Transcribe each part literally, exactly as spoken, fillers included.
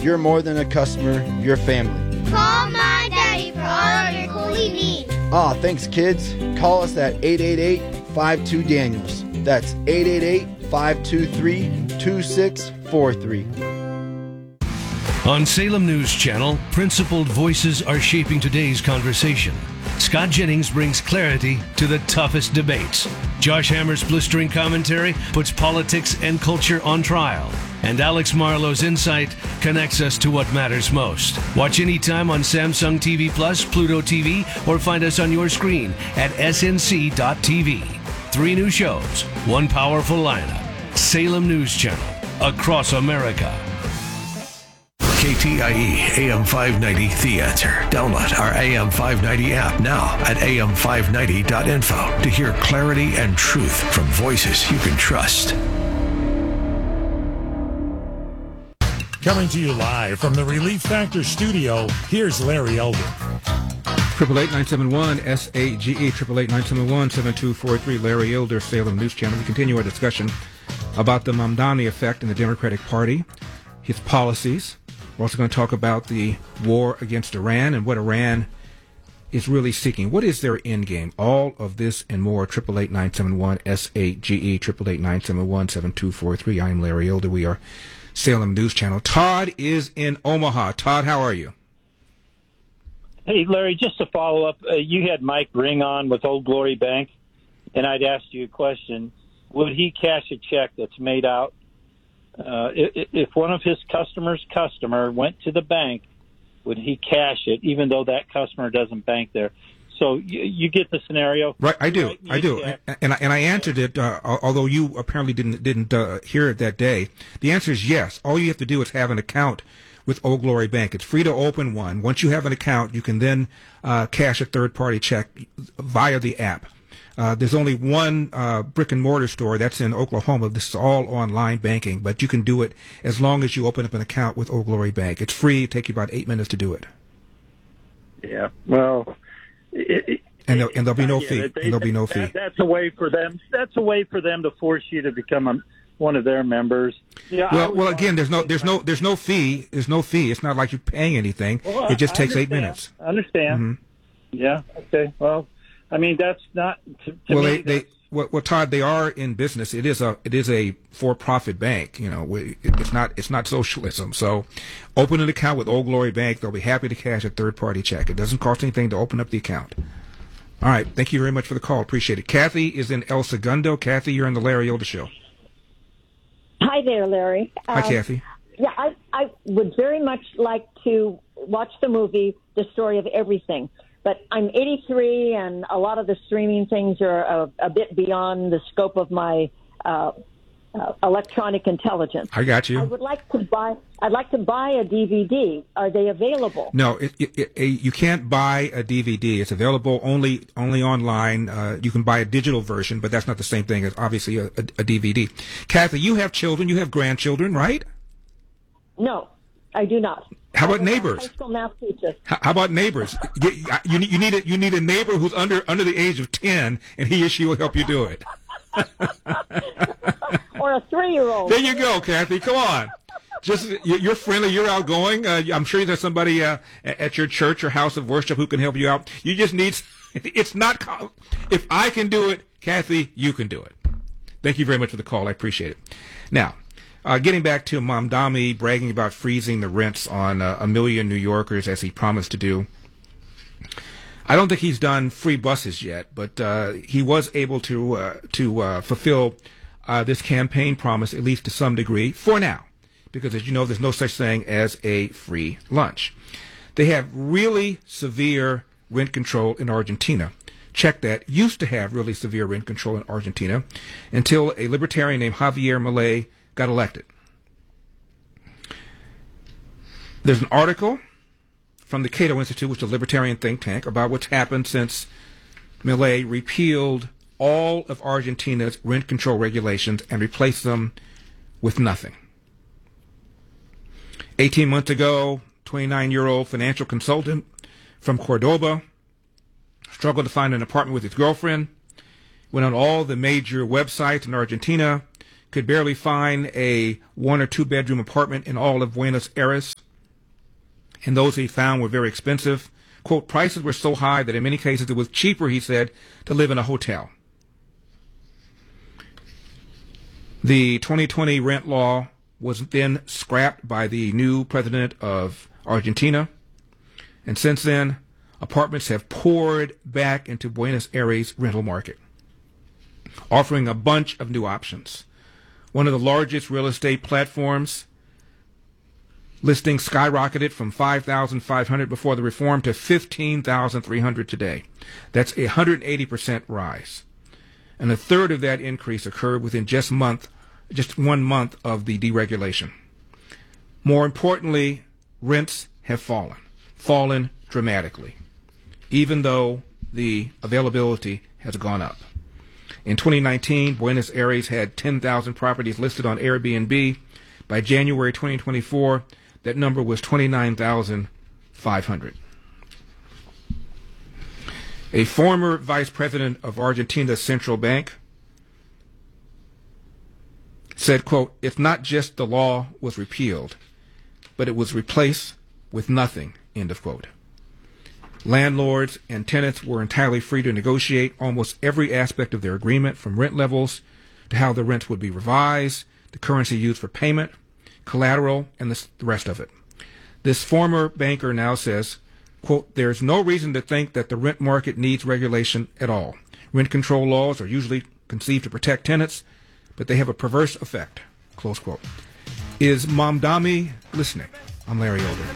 you're more than a customer, you're family. Call Mom Daddy for all of your coolie needs. Aw, thanks, kids. Call us at eight eight eight, five two, Daniels. That's eight eight eight, five two three, two six four three. On Salem News Channel, principled voices are shaping today's conversation. Scott Jennings brings clarity to the toughest debates. Josh Hammer's blistering commentary puts politics and culture on trial. And Alex Marlowe's insight connects us to what matters most. Watch anytime on Samsung T V Plus, Pluto T V, or find us on your screen at S N C dot T V. Three new shows, one powerful lineup. Salem News Channel, across America. K T I E A M five ninety The Answer. Download our A M five ninety app now at A M five ninety dot info to hear clarity and truth from voices you can trust. Coming to you live from the Relief Factor studio, here's Larry Elder. Triple eight nine seven one S A G E triple eight nine seven one seven two four three. Larry Elder, Salem News Channel. We continue our discussion about the Mamdani effect in the Democratic Party, his policies. We're also going to talk about the war against Iran and what Iran is really seeking. What is their end game? All of this and more. Triple eight nine seven one S A G E triple eight nine seven one seven two four three. I am Larry Elder. We are Salem News Channel. Todd is in Omaha. Todd, how are you? Hey, Larry, just to follow up, uh, you had Mike Ring on with Old Glory Bank, and I'd asked you a question. Would he cash a check that's made out? Uh, if, if one of his customers' customer went to the bank, would he cash it, even though that customer doesn't bank there? So you, you get the scenario, right? I do, right? I do, and, and I and I answered it. Uh, although you apparently didn't didn't uh, hear it that day. The answer is yes. All you have to do is have an account with Old Glory Bank. It's free to open one. Once you have an account, you can then uh, cash a third party check via the app. Uh, there's only one uh, brick and mortar store that's in Oklahoma. This is all online banking, but you can do it as long as you open up an account with Old Glory Bank. It's free. It takes you about eight minutes to do it. Yeah. Well. It, it, and, there, and there'll be no yeah, fee. They, and there'll be no that, fee. That's a way for them. That's a way for them to force you to become a, one of their members. Yeah. Well, well, again, there's no, there's no, there's no fee. There's no fee. It's not like you're paying anything. Well, it just I takes understand. eight minutes. I understand. Mm-hmm. Yeah. Okay. Well, I mean, that's not. To, to well, me, they, they well, well, Todd, they are in business. It is a, it is a for-profit bank. You know, it's not, it's not socialism. So, open an account with Old Glory Bank. They'll be happy to cash a third-party check. It doesn't cost anything to open up the account. All right. Thank you very much for the call. Appreciate it. Kathy is in El Segundo. Kathy, you're on the Larry Elder Show. Hi there, Larry. Hi, um, Kathy. Yeah, I, I would very much like to watch the movie The Story of Everything. But I'm eighty-three, and a lot of the streaming things are a, a bit beyond the scope of my uh, uh, electronic intelligence. I got you. I would like to buy. I'd like to buy a D V D. Are they available? No, it, it, it, you can't buy a D V D. It's available only only online. Uh, you can buy a digital version, but that's not the same thing as obviously a, a, a D V D. Kathy, you have children. You have grandchildren, right? No, I do not. How about I'm a neighbors? High school math teacher. How, how about neighbors? You, you, you need a, you need a neighbor who's under under the age of ten, and he or she will help you do it. Or a three-year-old. There you go, Kathy. Come on. Just you're friendly, you're outgoing. Uh, I'm sure there's somebody uh, at your church or house of worship who can help you out. You just need. It's not. If I can do it, Kathy, you can do it. Thank you very much for the call. I appreciate it. Now. Uh, getting back to Mamdani bragging about freezing the rents on uh, a million New Yorkers as he promised to do. I don't think he's done free buses yet, but uh, he was able to uh, to uh, fulfill uh, this campaign promise, at least to some degree, for now. Because, as you know, there's no such thing as a free lunch. They have really severe rent control in Argentina. Check that. Used to have really severe rent control in Argentina until a libertarian named Javier Milei got elected. There's an article from the Cato Institute, which is a libertarian think tank, about what's happened since Milei repealed all of Argentina's rent control regulations and replaced them with nothing. eighteen months ago, twenty-nine-year-old financial consultant from Cordoba struggled to find an apartment with his girlfriend, went on all the major websites in Argentina, could barely find a one or two bedroom apartment in all of Buenos Aires. and those he found were very expensive. Quote, prices were so high that in many cases it was cheaper, he said, to live in a hotel. The twenty twenty rent law was then scrapped by the new president of Argentina. And since then, apartments have poured back into Buenos Aires' rental market, offering a bunch of new options. One of the largest real estate platforms listings skyrocketed from five thousand five hundred before the reform to fifteen thousand three hundred today. That's a one hundred eighty percent rise. And a third of that increase occurred within just month, just one month of the deregulation. More importantly, rents have fallen, fallen dramatically, even though the availability has gone up. In twenty nineteen, Buenos Aires had ten thousand properties listed on Airbnb. By January twenty twenty-four, that number was twenty-nine thousand five hundred. A former vice president of Argentina's central bank said, quote, it's not just the law was repealed, but it was replaced with nothing, end of quote. Landlords and tenants were entirely free to negotiate almost every aspect of their agreement, from rent levels to how the rents would be revised, the currency used for payment, collateral, and the rest of it. This former banker now says, quote, there's no reason to think that the rent market needs regulation at all. Rent control laws are usually conceived to protect tenants, but they have a perverse effect, close quote. Is Mamdani listening? I'm Larry Elder.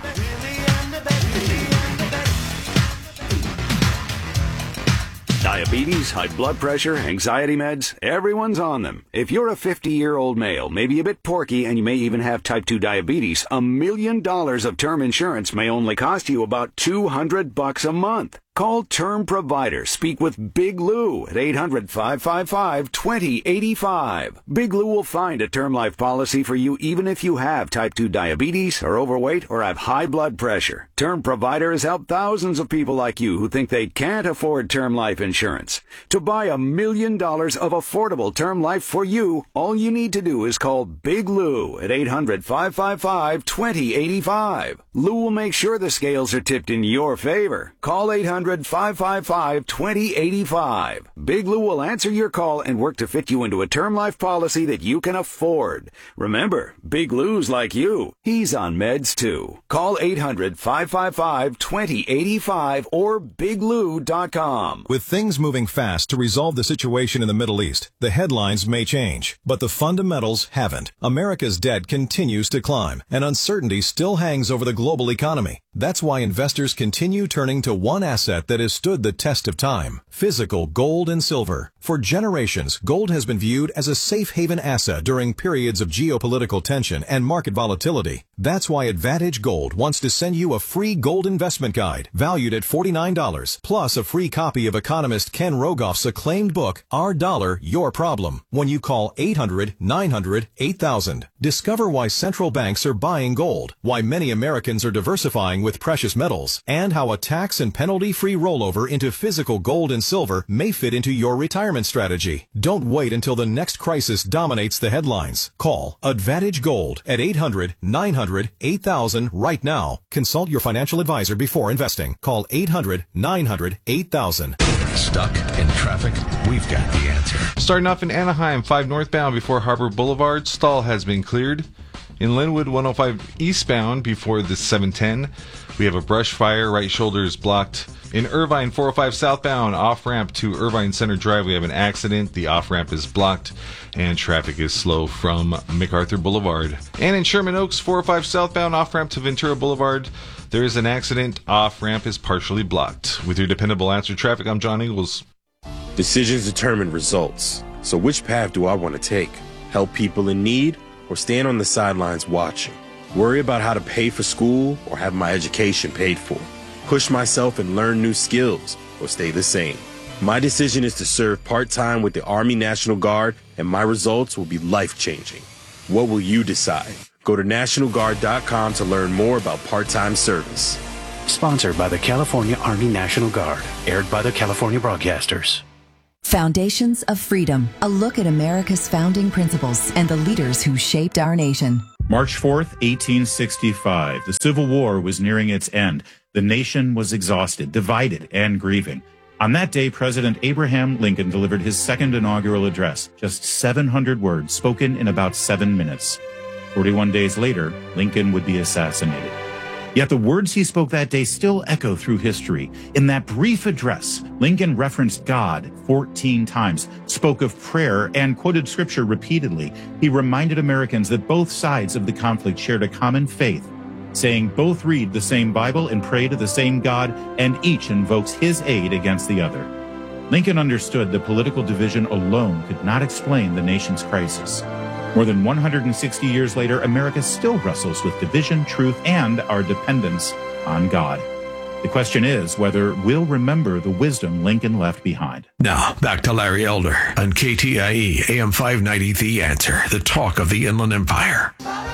Diabetes, high blood pressure, anxiety meds, everyone's on them. If you're a fifty-year-old male, maybe a bit porky, and you may even have type two diabetes, a million dollars of term insurance may only cost you about two hundred bucks a month. Call Term Provider. Speak with Big Lou at eight hundred, five five five, two zero eight five. Big Lou will find a term life policy for you even if you have type two diabetes, are overweight, or have high blood pressure. Term Provider has helped thousands of people like you who think they can't afford term life insurance. To buy a million dollars of affordable term life for you, all you need to do is call Big Lou at eight hundred, five five five, two zero eight five. Lou will make sure the scales are tipped in your favor. Call eight hundred, five five five, two zero eight five. Big Lou will answer your call and work to fit you into a term life policy that you can afford. Remember, Big Lou's like you. He's on meds too. Call eight hundred, five five five, two zero eight five or big lou dot com. With things moving fast to resolve the situation in the Middle East, the headlines may change, but the fundamentals haven't. America's debt continues to climb, and uncertainty still hangs over the global economy. That's why investors continue turning to one asset that has stood the test of time: physical gold and silver. For generations, gold has been viewed as a safe haven asset during periods of geopolitical tension and market volatility. That's why Advantage Gold wants to send you a free gold investment guide valued at forty-nine dollars, plus a free copy of economist Ken Rogoff's acclaimed book, Our Dollar, Your Problem, when you call eight hundred, nine hundred, eight thousand. Discover why central banks are buying gold, why many Americans are diversifying with precious metals, and how a tax and penalty-free rollover into physical gold and silver may fit into your retirement strategy. Don't wait until the next crisis dominates the headlines. Call Advantage Gold at eight hundred, nine hundred, eight thousand right now. Consult your financial advisor before investing. Call eight hundred, nine hundred, eight thousand. Stuck in traffic? We've got the answer. Starting off in Anaheim, five northbound before Harbor Boulevard, stall has been cleared. In Linwood, one oh five eastbound before the seven ten, we have a brush fire, right shoulder is blocked. In Irvine, four oh five southbound, off-ramp to Irvine Center Drive, we have an accident. The off-ramp is blocked, and traffic is slow from MacArthur Boulevard. And in Sherman Oaks, four oh five southbound, off-ramp to Ventura Boulevard, there is an accident. Off-ramp is partially blocked. With your dependable answer traffic, I'm John Ingles. Decisions determine results. So which path do I want to take? Help people in need, or stand on the sidelines watching? Worry about how to pay for school, or have my education paid for? Push myself and learn new skills, or stay the same? My decision is to serve part-time with the Army National Guard, and my results will be life-changing. What will you decide? Go to National Guard dot com to learn more about part-time service. Sponsored by the California Army National Guard. Aired by the California Broadcasters. Foundations of Freedom. A look at America's founding principles and the leaders who shaped our nation. March fourth, eighteen sixty-five. The Civil War was nearing its end. The nation was exhausted, divided, and grieving. On that day, President Abraham Lincoln delivered his second inaugural address, just seven hundred words spoken in about seven minutes. forty-one days later, Lincoln would be assassinated. Yet the words he spoke that day still echo through history. In that brief address, Lincoln referenced God fourteen times, spoke of prayer, and quoted scripture repeatedly. He reminded Americans that both sides of the conflict shared a common faith, saying both read the same Bible and pray to the same God, and each invokes his aid against the other. Lincoln understood that political division alone could not explain the nation's crisis. More than one hundred sixty years later, America still wrestles with division, truth, and our dependence on God. The question is whether we'll remember the wisdom Lincoln left behind. Now, back to Larry Elder on K T I E, A M five ninety, The Answer, the talk of the Inland Empire.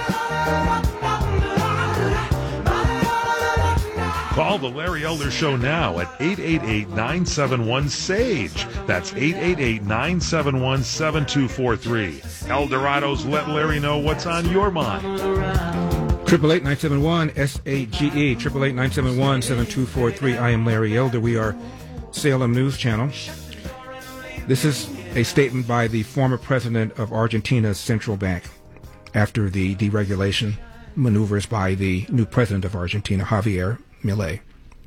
Call the Larry Elder Show now at eight eight eight, nine seven one, S A G E. That's eight eight eight, nine seven one, seven two four three. Eldorado's Let Larry Know What's on Your Mind. Triple eight nine seven one S A G E. Triple eight nine seven one seven two four three. I am Larry Elder. We are Salem News Channel. This is a statement by the former president of Argentina's central bank after the deregulation maneuvers by the new president of Argentina, Javier Milei.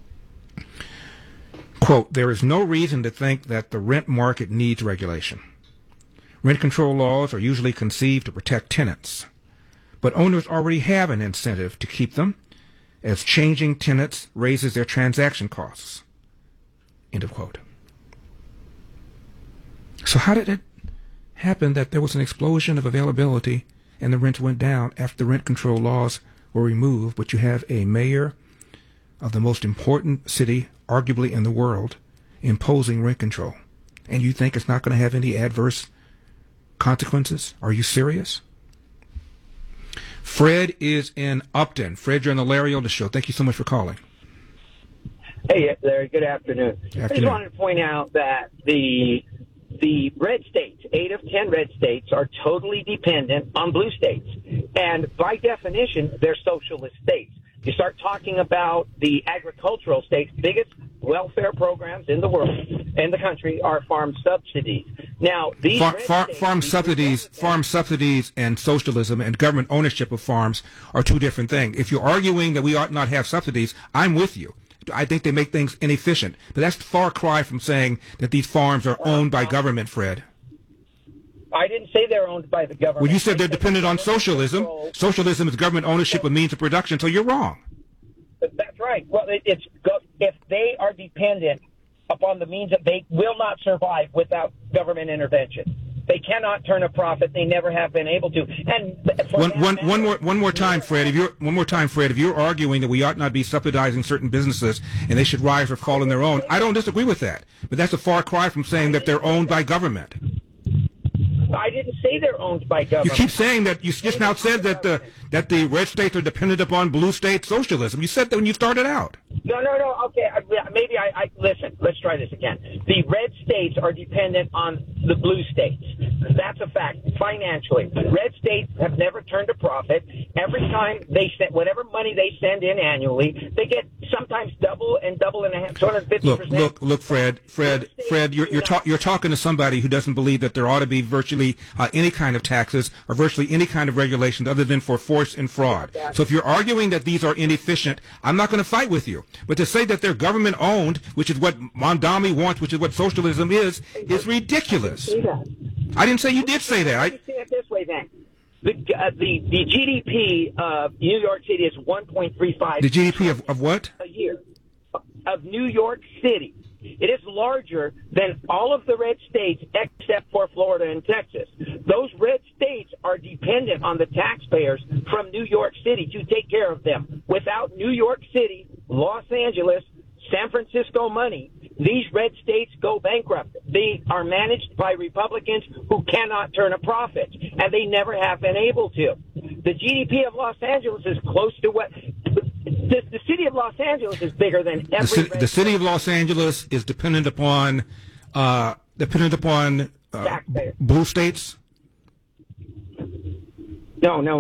Quote, "There is no reason to think that the rent market needs regulation. Rent control laws are usually conceived to protect tenants, but owners already have an incentive to keep them, as changing tenants raises their transaction costs." End of quote. So how did it happen that there was an explosion of availability and the rents went down after the rent control laws were removed, but you have a mayor of the most important city, arguably in the world, imposing rent control, and you think it's not going to have any adverse consequences? Are you serious? Fred is in Upton. Fred, you're on the Larry Elder Show. Thank you so much for calling. Hey, Larry. Good afternoon. Good afternoon. I just wanted to point out that the the red states, eight of ten red states, are totally dependent on blue states, and by definition, they're socialist states. You start talking about the agricultural states, biggest welfare programs in the world, in the country, are farm subsidies. Now, these Far, red far, states, farm these subsidies, farm subsidies, and socialism and government ownership of farms are two different things. If you're arguing that we ought not have subsidies, I'm with you. I think they make things inefficient, but that's a far cry from saying that these farms are owned by government, Fred. I didn't say they're owned by the government. Well, you said they're dependent on socialism. Control. Socialism is government ownership of means of production, so you're wrong. That's right. Well, it, it's go- if they are dependent upon the means that they will not survive without government intervention. They cannot turn a profit. They never have been able to. And one, one, matter, one more, one more time, Fred. If you're one more time, Fred. If you're arguing that we ought not be subsidizing certain businesses and they should rise or fall on their own, I don't disagree with that. But that's a far cry from saying that they're owned by government. I didn't say they're owned by government. You keep saying that. You just now said that the that the red states are dependent upon blue state socialism. You said that when you started out. No, no, no. Okay, maybe I, I listen. Let's try this again. The red states are dependent on the blue states. That's a fact. Financially, red states have never turned a profit. Every time they send whatever money they send in annually, they get sometimes double and double and a half, two hundred fifty Look, percent. look, look, Fred, Fred, Fred. You're you're, ta- you're talking to somebody who doesn't believe that there ought to be virtually uh, any kind of taxes or virtually any kind of regulations other than for force and fraud. So if you're arguing that these are inefficient, I'm not going to fight with you. But to say that they're government owned, which is what Mondami wants, which is what socialism is, is ridiculous. I didn't say you did say that. Let me say it this way, then. The, uh, the the G D P of New York City is one point three five. The G D P of, of what? A year of New York City. It is larger than all of the red states except for Florida and Texas. Those red states are dependent on the taxpayers from New York City to take care of them. Without New York City, Los Angeles, San Francisco money, these red states go bankrupt. They are managed by Republicans who cannot turn a profit, and they never have been able to. The G D P of Los Angeles is close to what... The, the city of Los Angeles is bigger than every... The, ci- the city of Los Angeles is dependent upon uh, dependent upon uh, blue states? No, no, no.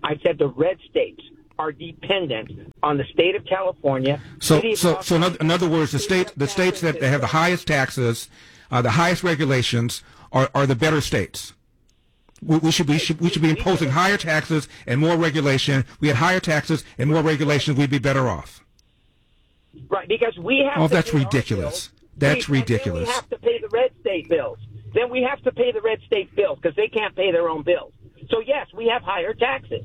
I said the red states are dependent on the state of California. So, City of so, Los so in other, in other words, the state, the states that have the highest taxes, uh, the highest regulations, are, are the better states. We, we should be should, we should be imposing higher taxes and more regulation. We had higher taxes and more regulation, we'd be better off. Right, because we have. Oh, to that's pay our ridiculous. bills. That's we, ridiculous. And then we have to pay the red state bills. Then we have to pay the red state bills because they can't pay their own bills. So yes, we have higher taxes.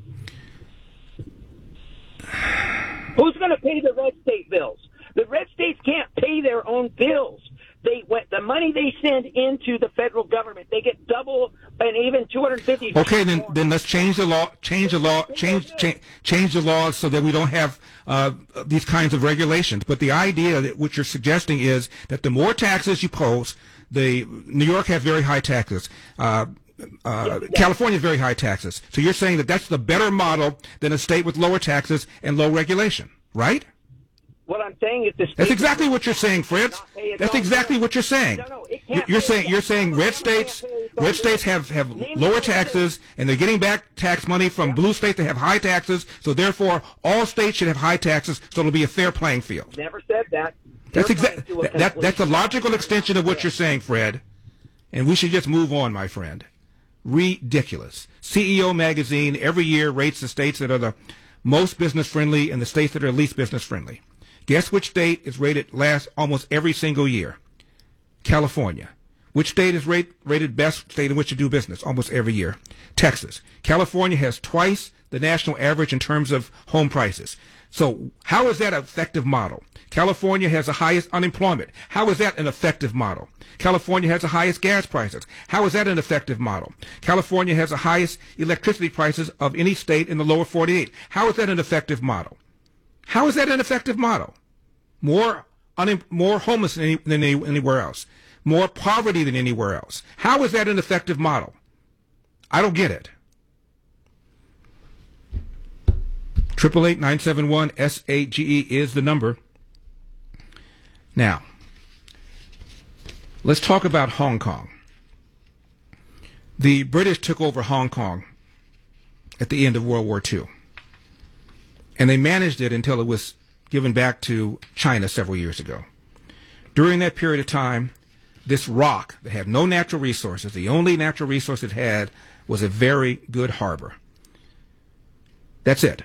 Who's going to pay the red state bills? The red states can't pay their own bills. They what the money they send into the federal government, they get double and even two hundred fifty. Okay, then then let's change the law. Change the law. Change change, change the laws so that we don't have uh, these kinds of regulations. But the idea that what you're suggesting is that the more taxes you pose, the New York has very high taxes. Uh, Uh, California has very high taxes. So you're saying that that's the better model than a state with lower taxes and low regulation, right? What I'm saying is the state That's exactly what you're saying, Fritz. That's exactly what you're saying. No, no, it can't You're pay saying its you're own saying bills. red states red states have, have lower taxes and they're getting back tax money from blue states that have high taxes. So therefore, all states should have high taxes. So it'll be a fair playing field. Never said that. That's You're exactly coming to a that, that's a conclusion. logical extension of what you're saying, Fred. And we should just move on, my friend. Ridiculous. C E O Magazine every year rates the states that are the most business friendly and the states that are least business friendly. Guess which state is rated last almost every single year? California. Which state is rate, rated best state in which to do business almost every year? Texas. California has twice the national average in terms of home prices. So how is that an effective model? California has the highest unemployment. How is that an effective model? California has the highest gas prices. How is that an effective model? California has the highest electricity prices of any state in the lower forty-eight. How is that an effective model? How is that an effective model? More un- more homeless than, any, than any, anywhere else. More poverty than anywhere else. How is that an effective model? I don't get it. Triple eight nine seven one S A G E is the number. Now, let's talk about Hong Kong. The British took over Hong Kong at the end of World War Two. And they managed it until it was given back to China several years ago. During that period of time, this rock that had no natural resources, the only natural resource it had was a very good harbor. That's it.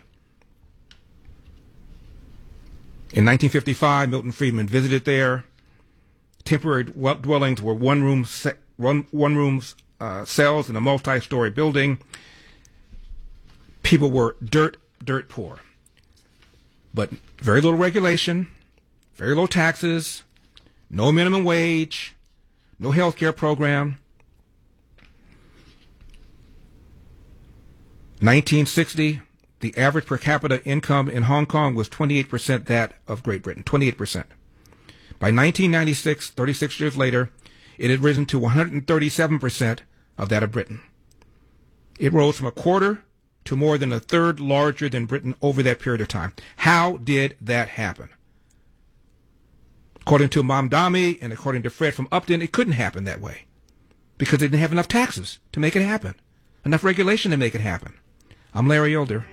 In nineteen fifty-five, Milton Friedman visited there. Temporary dwellings were one-room se- one, one-room uh, cells in a multi-story building. People were dirt, dirt poor. But very little regulation, very low taxes, no minimum wage, no health care program. nineteen sixty, the average per capita income in Hong Kong was twenty-eight percent that of Great Britain, twenty-eight percent. By nineteen ninety-six, thirty-six years later, it had risen to one hundred thirty-seven percent of that of Britain. It rose from a quarter to more than a third larger than Britain over that period of time. How did that happen? According to Mamdani and according to Fred from Upton, it couldn't happen that way because they didn't have enough taxes to make it happen, enough regulation to make it happen. I'm Larry Elder.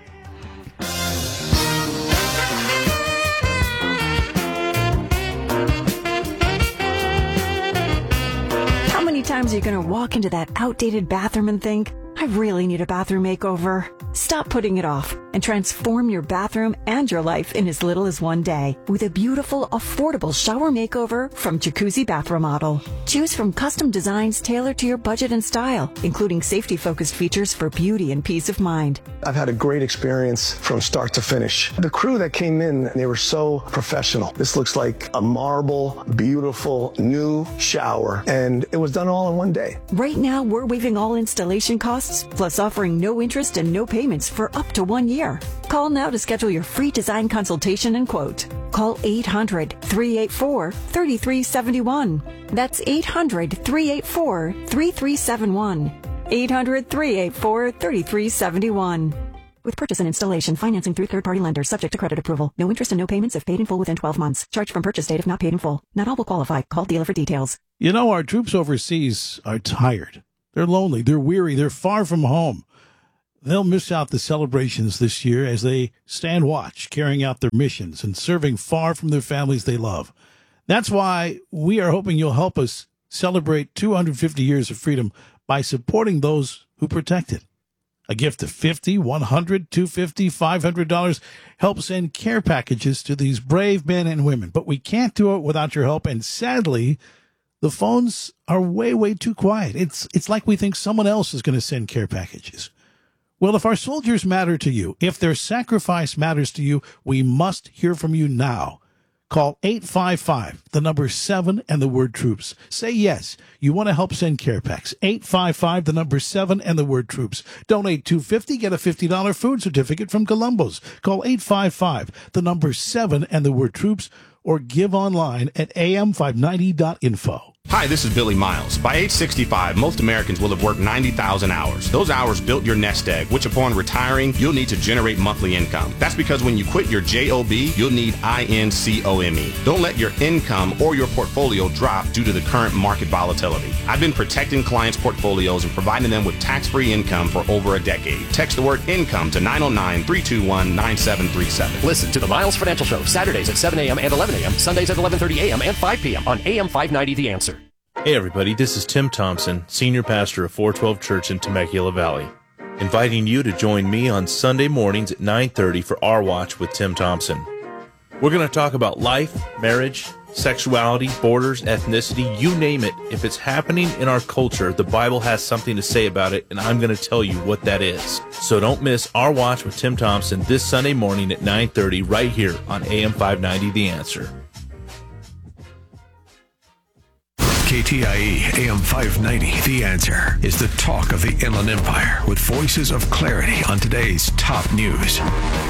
How many times are you going to walk into that outdated bathroom and think, I really need a bathroom makeover? Stop putting it off and transform your bathroom and your life in as little as one day with a beautiful, affordable shower makeover from Jacuzzi Bath Remodel. Choose from custom designs tailored to your budget and style, including safety-focused features for beauty and peace of mind. I've had a great experience from start to finish. The crew that came in, they were so professional. This looks like a marble, beautiful, new shower, and it was done all in one day. Right now, we're waiving all installation costs, plus offering no interest and no payments for up to one year. Call now to schedule your free design consultation and quote. Call eight hundred, three eight four, three three seven one. That's eight hundred, three eight four, three three seven one. eight hundred, three eight four, three three seven one. With purchase and installation, financing through third-party lenders, subject to credit approval. No interest and no payments if paid in full within twelve months. Charged from purchase date if not paid in full. Not all will qualify. Call dealer for details. You know, our troops overseas are tired. They're lonely. They're weary. They're far from home. they'll miss out the celebrations this year as they stand watch, carrying out their missions and serving far from their families they love. That's why we are hoping you'll help us celebrate two hundred fifty years of freedom by supporting those who protect it. A gift of fifty dollars, one hundred dollars, two hundred fifty dollars, five hundred dollars helps send care packages to these brave men and women. But we can't do it without your help, and sadly, the phones are way, way too quiet. It's it's like we think someone else is going to send care packages. Well, if our soldiers matter to you, if their sacrifice matters to you, we must hear from you now. Call eight five five, the number seven, and the word troops. Say yes, you want to help send care packs. eight five five, the number seven, and the word troops. Donate two hundred fifty dollars, get a fifty dollars food certificate from Columbo's. Call eight five five, the number seven, and the word troops, or give online at a m five ninety dot info. Hi, this is Billy Miles. By age sixty-five, most Americans will have worked ninety thousand hours. Those hours built your nest egg, which upon retiring, you'll need to generate monthly income. That's because when you quit your job, you'll need income. Don't let your income or your portfolio drop due to the current market volatility. I've been protecting clients' portfolios and providing them with tax-free income for over a decade. Text the word income to nine oh nine, three two one, nine seven three seven. Listen to the Miles Financial Show, Saturdays at seven a.m. and eleven a.m., Sundays at eleven thirty a.m. and five p.m. on A M five ninety The Answer. Hey everybody, this is Tim Thompson, Senior Pastor of four twelve Church in Temecula Valley, inviting you to join me on Sunday mornings at nine thirty for Our Watch with Tim Thompson. We're going to talk about life, marriage, sexuality, borders, ethnicity, you name it. If it's happening in our culture, the Bible has something to say about it, and I'm going to tell you what that is. So don't miss Our Watch with Tim Thompson this Sunday morning at nine thirty right here on A M five ninety The Answer. K T I E A M five ninety, The Answer, is the talk of the Inland Empire with voices of clarity on today's top news.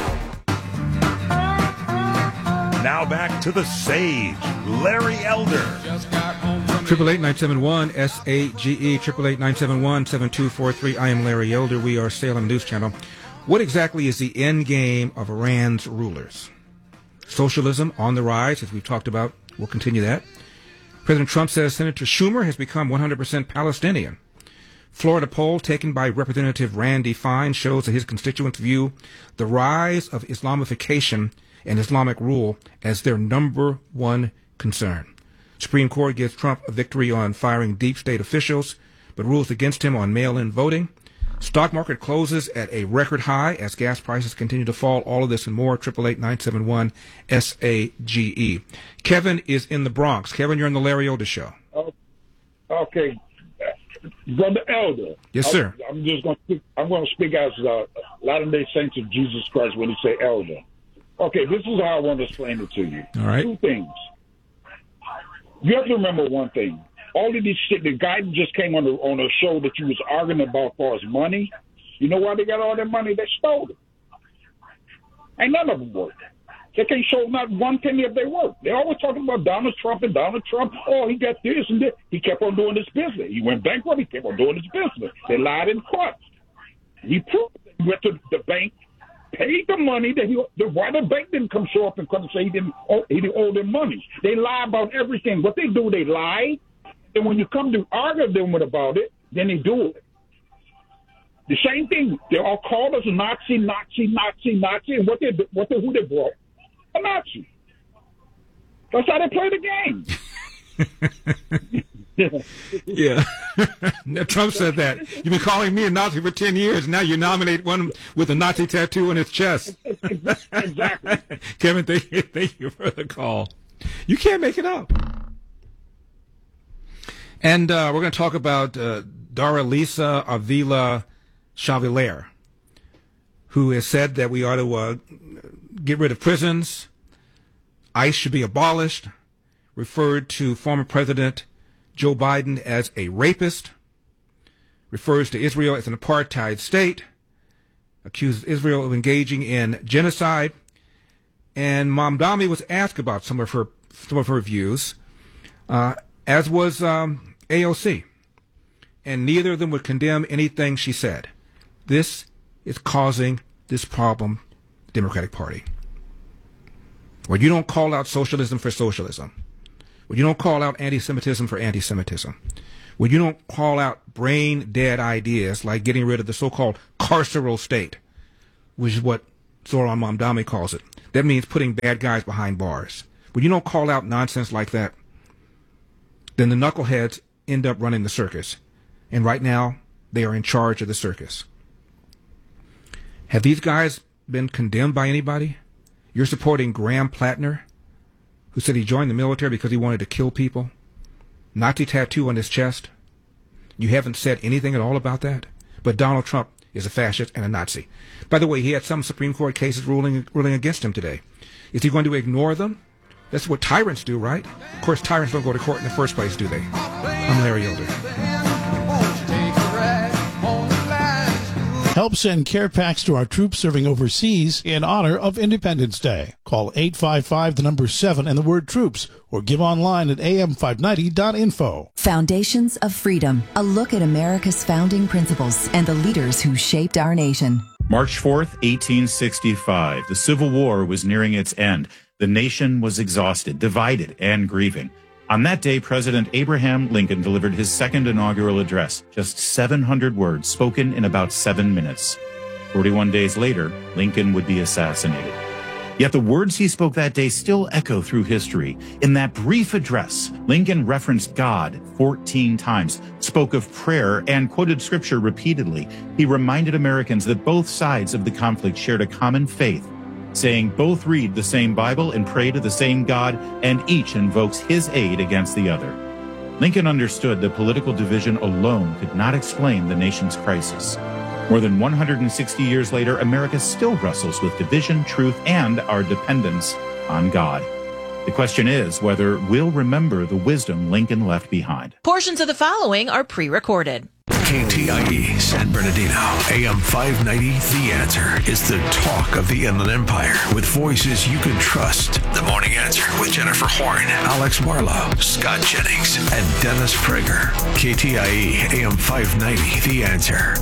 Now back to the Sage, Larry Elder. Triple eight nine seven one S A G E, triple eight nine seven one seven two four three. I am Larry Elder. We are Salem News Channel. What exactly is the end game of Iran's rulers? Socialism on the rise, as we've talked about. We'll continue that. President Trump says Senator Schumer has become one hundred percent Palestinian. Florida poll taken by Representative Randy Fine shows that his constituents view the rise of Islamification and Islamic rule as their number one concern. Supreme Court gives Trump a victory on firing deep state officials, but rules against him on mail-in voting. Stock market closes at a record high as gas prices continue to fall. All of this and more. Triple eight nine seven one S A G E. Kevin is in the Bronx. Kevin, you're on the Larry Elder Show. Oh, okay, Brother Elder. Yes, sir. I, I'm just going to. I'm going to speak as uh, Latter-day Saints of Jesus Christ when he say Elder. Okay, this is how I want to explain it to you. All right. Two things. You have to remember one thing. All of these shit, the guy who just came on the on a show that you was arguing about for his money, you know why they got all that money? They stole it. Ain't none of them work. They can't show not one penny of their work. They're always talking about Donald Trump and Donald Trump. Oh, he got this and this. He kept on doing his business. He went bankrupt. He kept on doing his business. They lied in court. He proved it. He went to the bank, paid the money that he. The, why the bank didn't come show up and come and say he didn't owe, he didn't owe them money? They lie about everything. What they do, they lie. And when you come to argue them with about it, then they do it. The same thing. They all called us Nazi, Nazi, Nazi, Nazi, and what they, what they, who they brought? A Nazi. That's how they play the game. Yeah. Trump said that. You've been calling me a Nazi for ten years. Now you nominate one with a Nazi tattoo on his chest. Exactly. Kevin, thank you, thank you for the call. You can't make it up. And uh, we're going to talk about uh, Daralisa Avila Chavalier, who has said that we ought to uh, get rid of prisons, ICE should be abolished, referred to former President Joe Biden as a rapist, refers to Israel as an apartheid state, accuses Israel of engaging in genocide, and Mamdani was asked about some of her some of her views, uh, as was um, A O C, and neither of them would condemn anything she said. This is causing this problem, the Democratic Party, where you don't call out socialism for socialism, where you don't call out anti-Semitism for anti-Semitism, where you don't call out brain-dead ideas like getting rid of the so-called carceral state, which is what Zoran Mamdani calls it. That means putting bad guys behind bars. When you don't call out nonsense like that, then the knuckleheads end up running the circus. And right now, they are in charge of the circus. Have these guys been condemned by anybody? You're supporting Graham Plattner, who said he joined the military because he wanted to kill people. Nazi tattoo on his chest. You haven't said anything at all about that. But Donald Trump is a fascist and a Nazi. By the way, he had some Supreme Court cases ruling ruling against him today. Is he going to ignore them? That's what tyrants do, right? Of course, tyrants don't go to court in the first place, do they? I'm Larry Elder. Help send care packs to our troops serving overseas in honor of Independence Day. Call eight five five, the number seven, and the word troops, or give online at A M five ninety dot info. Foundations of Freedom, a look at America's founding principles and the leaders who shaped our nation. March fourth, eighteen sixty-five. The Civil War was nearing its end. The nation was exhausted, divided, and grieving. On that day, President Abraham Lincoln delivered his second inaugural address, just seven hundred words spoken in about seven minutes. forty-one days later, Lincoln would be assassinated. Yet the words he spoke that day still echo through history. In that brief address, Lincoln referenced God fourteen times, spoke of prayer, and quoted scripture repeatedly. He reminded Americans that both sides of the conflict shared a common faith, saying both read the same Bible and pray to the same God, and each invokes his aid against the other. Lincoln understood that political division alone could not explain the nation's crisis. More than one hundred sixty years later, America still wrestles with division, truth, and our dependence on God. The question is whether we'll remember the wisdom Lincoln left behind. Portions of the following are pre-recorded. K T I E San Bernardino, A M five ninety, The Answer is the talk of the Inland Empire with voices you can trust. The Morning Answer with Jennifer Horn, Alex Marlowe, Scott Jennings, and Dennis Prager. K T I E A M five ninety, The Answer.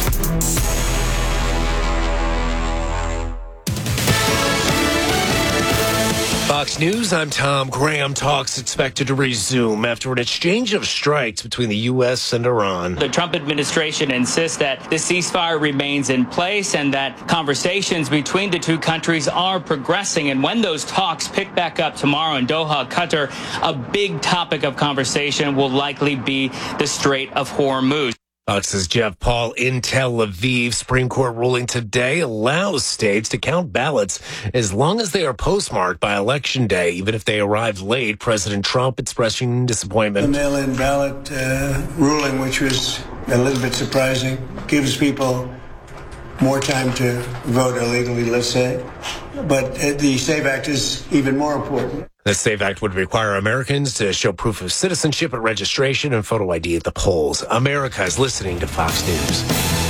Fox News, I'm Tom Graham. Talks expected to resume after an exchange of strikes between the U S and Iran. The Trump administration insists that the ceasefire remains in place and that conversations between the two countries are progressing. And when those talks pick back up tomorrow in Doha, Qatar, a big topic of conversation will likely be the Strait of Hormuz. Fox's Jeff Paul in Tel Aviv. Supreme Court ruling today allows states to count ballots as long as they are postmarked by Election Day, even if they arrived late. President Trump expressing disappointment. The mail-in ballot uh, ruling, which was a little bit surprising, gives people more time to vote illegally, let's say. But uh, the SAVE Act is even more important. The SAVE Act would require Americans to show proof of citizenship at registration and photo I D at the polls. America is listening to Fox News.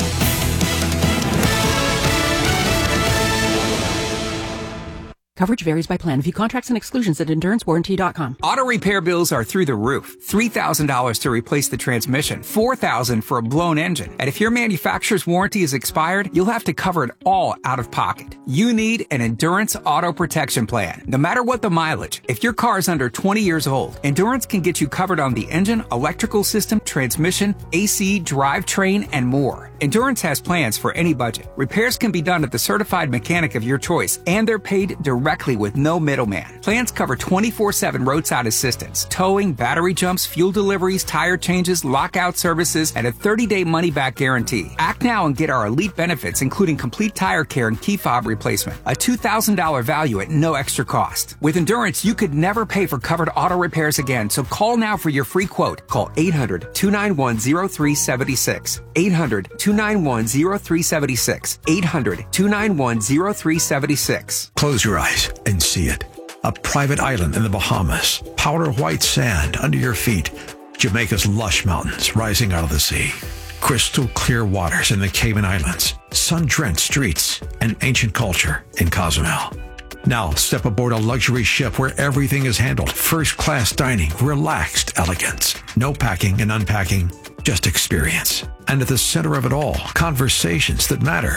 Coverage varies by plan. View contracts and exclusions at endurance warranty dot com. Auto repair bills are through the roof. three thousand dollars to replace the transmission, four thousand dollars for a blown engine. And if your manufacturer's warranty is expired, you'll have to cover it all out of pocket. You need an Endurance Auto Protection Plan. No matter what the mileage, if your car is under twenty years old, Endurance can get you covered on the engine, electrical system, transmission, A C, drivetrain, and more. Endurance has plans for any budget. Repairs can be done at the certified mechanic of your choice, and they're paid directly with no middleman. Plans cover twenty-four seven roadside assistance, towing, battery jumps, fuel deliveries, tire changes, lockout services, and a thirty-day money-back guarantee. Act now and get our elite benefits, including complete tire care and key fob replacement. A two thousand dollars value at no extra cost. With Endurance, you could never pay for covered auto repairs again, so call now for your free quote. Call eight hundred, two nine one, zero three seven six. eight hundred, two nine one, zero three seven six. eight hundred, two nine one, zero three seven six. Close your eyes and see it. A private island in the Bahamas, powder white sand under your feet, Jamaica's lush mountains rising out of the sea, crystal clear waters in the Cayman Islands, sun-drenched streets, and ancient culture in Cozumel. Now step aboard a luxury ship where everything is handled. First-class dining, relaxed elegance. No packing and unpacking, just experience. And at the center of it all, conversations that matter.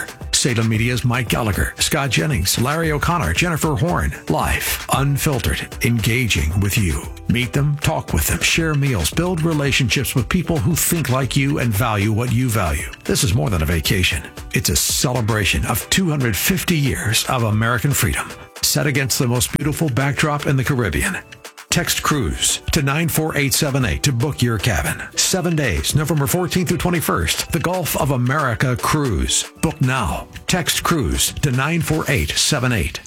Salem Media's Mike Gallagher, Scott Jennings, Larry O'Connor, Jennifer Horn. Live, unfiltered, engaging with you. Meet them, talk with them, share meals, build relationships with people who think like you and value what you value. This is more than a vacation. It's a celebration of two hundred fifty years of American freedom, set against the most beautiful backdrop in the Caribbean. Text cruise to nine four eight seven eight to book your cabin. Seven days, November fourteenth through twenty-first. The Gulf of America Cruise. Book now. Text cruise to nine four eight seven eight.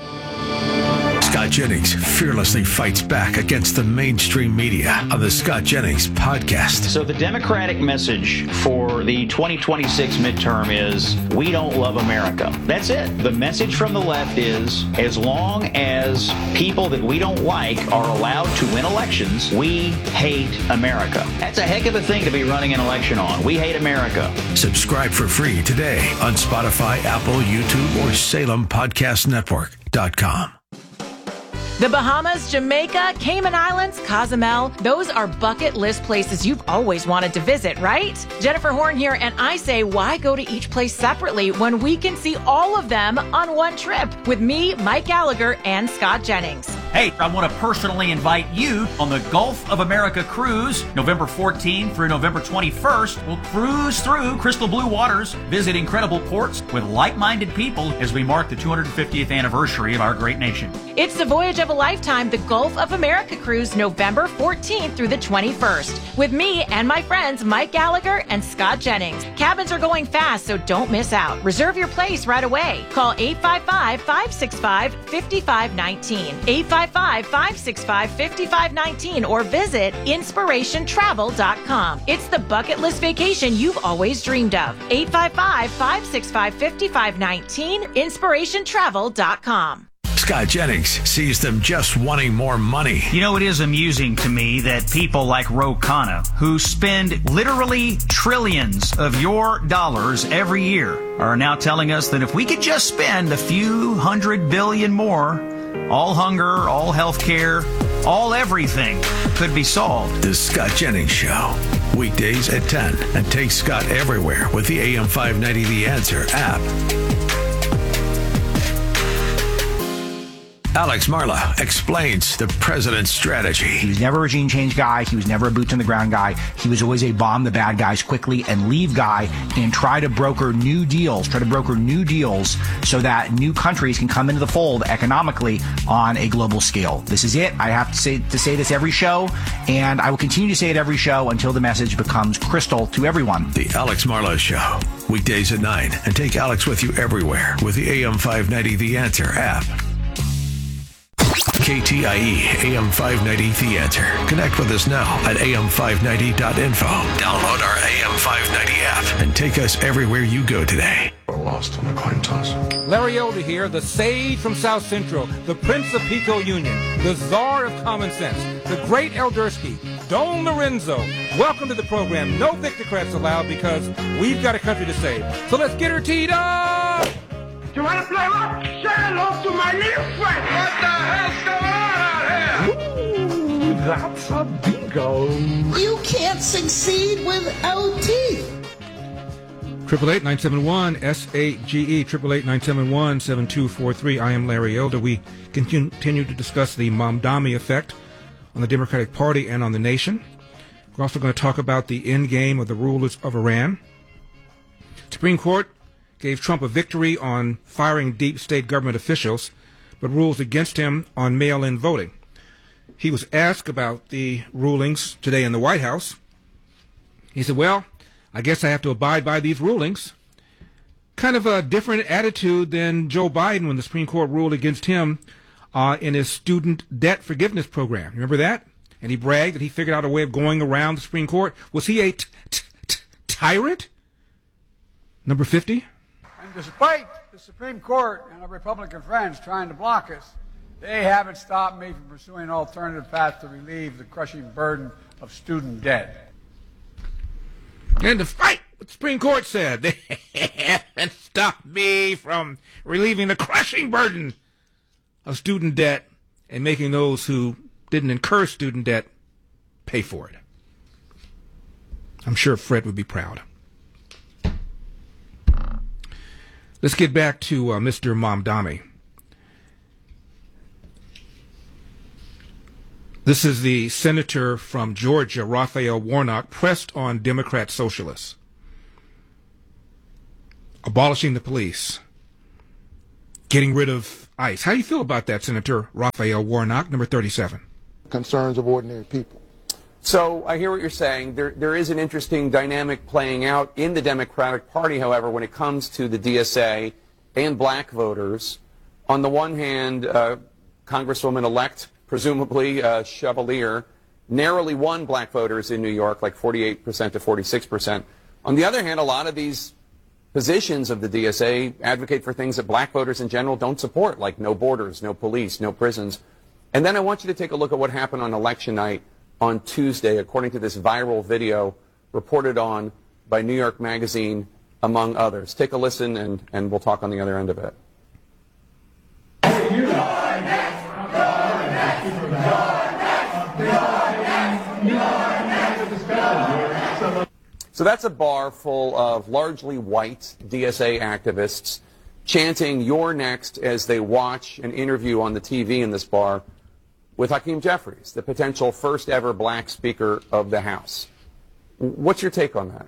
Scott Jennings fearlessly fights back against the mainstream media on the Scott Jennings podcast. So the Democratic message for the twenty twenty-six midterm is, we don't love America. That's it. The message from the left is, as long as people that we don't like are allowed to win elections, we hate America. That's a heck of a thing to be running an election on. We hate America. Subscribe for free today on Spotify, Apple, YouTube, or Salem Podcast Network dot com. The Bahamas, Jamaica, Cayman Islands, Cozumel, those are bucket list places you've always wanted to visit, right? Jennifer Horn here, and I say, why go to each place separately when we can see all of them on one trip with me, Mike Gallagher, and Scott Jennings? Hey, I want to personally invite you on the Gulf of America cruise, November fourteenth through November twenty-first. We'll cruise through crystal blue waters, visit incredible ports with like-minded people as we mark the two hundred fiftieth anniversary of our great nation. It's the voyage of a lifetime, the Gulf of America cruise, November fourteenth through the twenty-first, with me and my friends Mike Gallagher and Scott Jennings. Cabins are going fast, so don't miss out. Reserve your place right away. Call eight five five, five six five, five five one nine, eight five five, five six five, five five one nine, or visit inspiration travel dot com. It's the bucket list vacation you've always dreamed of. eight five five, five six five, five five one nine, inspiration travel dot com. Scott Jennings sees them just wanting more money. You know, it is amusing to me that people like Ro Khanna, who spend literally trillions of your dollars every year, are now telling us that if we could just spend a few hundred billion more, all hunger, all health care, all everything could be solved. The Scott Jennings Show. Weekdays at ten. And take Scott everywhere with the A M five ninety The Answer app. Alex Marla explains the president's strategy. He was never a regime change guy. He was never a boots on the ground guy. He was always a bomb the bad guys quickly and leave guy and try to broker new deals, try to broker new deals so that new countries can come into the fold economically on a global scale. This is it. I have to say, to say this every show, and I will continue to say it every show until the message becomes crystal to everyone. The Alex Marla Show. Weekdays at nine. And take Alex with you everywhere with the A M five ninety The Answer app. K T I E A M five ninety The Answer. Connect with us now at A M five ninety dot info. Download our A M five ninety app and take us everywhere you go today. Lost on the coin toss. Larry Elder here, the sage from South Central, the Prince of Pico Union, the czar of common sense, the great Eldersky, Don Lorenzo. Welcome to the program. No Victocrats allowed because we've got a country to save. So let's get her teed up! You want to play rock? Say hello to my little friend. What the hell's going on out here? Ooh, that's a bingo. You can't succeed without teeth. Triple eight nine seven one S A G E triple eight nine seven one seven two four three. I am Larry Elder. We continue to discuss the Mamdani effect on the Democratic Party and on the nation. We're also going to talk about the end game of the rulers of Iran. Supreme Court gave Trump a victory on firing deep state government officials, but rules against him on mail-in voting. He was asked about the rulings today in the White House. He said, well, I guess I have to abide by these rulings. Kind of a different attitude than Joe Biden when the Supreme Court ruled against him uh, in his student debt forgiveness program. Remember that? And he bragged that he figured out a way of going around the Supreme Court. Was he a t- t- t- tyrant? Number fifty? And despite the Supreme Court and our Republican friends trying to block us, they haven't stopped me from pursuing an alternative path to relieve the crushing burden of student debt. And despite what the Supreme Court said, they haven't stopped me from relieving the crushing burden of student debt and making those who didn't incur student debt pay for it. I'm sure Fred would be proud. Let's get back to uh, Mister Mamdani. This is the senator from Georgia, Raphael Warnock, pressed on Democrat socialists. Abolishing the police. Getting rid of ICE. How do you feel about that, Senator Raphael Warnock, number thirty-seven? Concerns of ordinary people. So I hear what you're saying. There, there is an interesting dynamic playing out in the Democratic Party, however, when it comes to the D S A and black voters. On the one hand, uh, Congresswoman-elect, presumably uh, Chevalier, narrowly won black voters in New York, like forty-eight percent to forty-six percent. On the other hand, a lot of these positions of the D S A advocate for things that black voters in general don't support, like no borders, no police, no prisons. And then I want you to take a look at what happened on election night on Tuesday, according to this viral video reported on by New York Magazine, among others. Take a listen, and, and we'll talk on the other end of it. So that's a bar full of largely white D S A activists chanting "You're next" as they watch an interview on the T V in this bar with Hakeem Jeffries, the potential first ever black Speaker of the House. What's your take on that?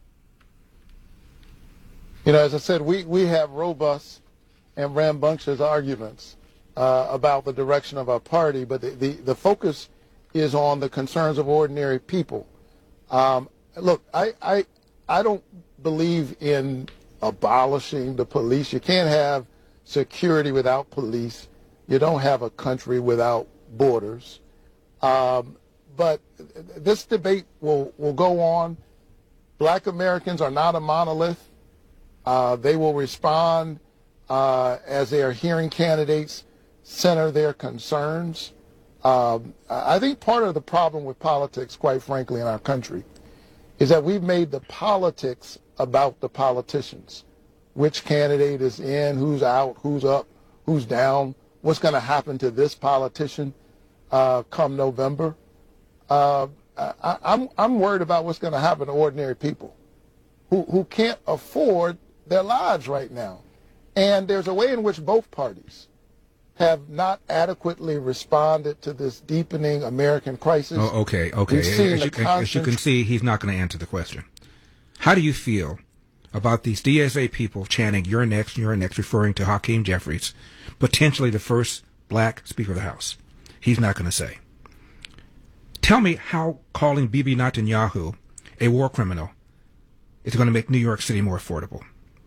You know, as I said, we, we have robust and rambunctious arguments uh, about the direction of our party, but the, the, the focus is on the concerns of ordinary people. Um, look, I, I, I don't believe in abolishing the police. You can't have security without police. You don't have a country without borders. Um, but this debate will, will go on. Black Americans are not a monolith. Uh, they will respond uh, as they are hearing candidates center their concerns. Um, I think part of the problem with politics, quite frankly, in our country is that we've made the politics about the politicians. Which candidate is in, who's out, who's up, who's down, what's going to happen to this politician uh, come November. Uh, I, I'm, I'm worried about what's going to happen to ordinary people who, who can't afford their lives right now. And there's a way in which both parties have not adequately responded to this deepening American crisis. Oh, okay, okay. As you, as you can see, he's not going to answer the question. How do you feel about these D S A people chanting "You're next, you're next," referring to Hakeem Jeffries, potentially the first black Speaker of the House? He's not going to say. Tell me how calling Bibi Netanyahu a war criminal is going to make New York City more affordable.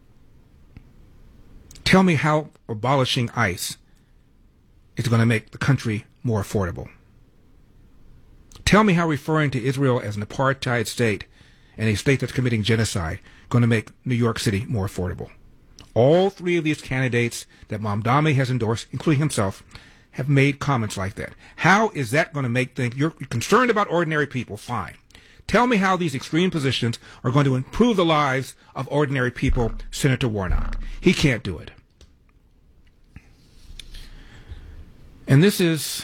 Tell me how abolishing ICE is going to make the country more affordable. Tell me how referring to Israel as an apartheid state and a state that's committing genocide going to make New York City more affordable. All three of these candidates that Mamdani has endorsed, including himself, have made comments like that. How is that going to make things? You're concerned about ordinary people, fine. Tell me how these extreme positions are going to improve the lives of ordinary people, Senator Warnock. He can't do it. And this is